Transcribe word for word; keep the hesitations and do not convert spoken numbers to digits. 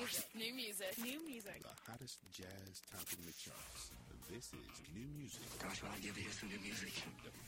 music. New music. New music. The hottest jazz topping the charts. This is New Music. Gosh, when I give you some new music. W